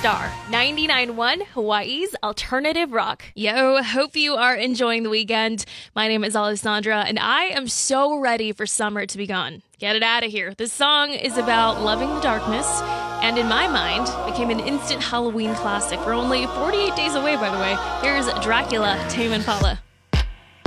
Star, 99.1 Hawaii's alternative rock. Yo, hope you are enjoying the weekend. My name is Alessandra, and I am so ready for summer to be gone. Get it out of here. This song is about loving the darkness, and in my mind, became an instant Halloween classic. We're only 48 days away, by the way. Here's Dracula, Tame Impala.